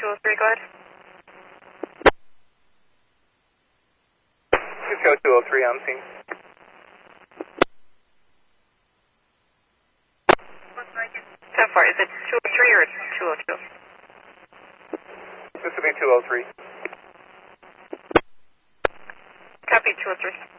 203, go ahead. Cisco 203 on scene. So far, is it 203 or 202? This will be 203. Copy 203.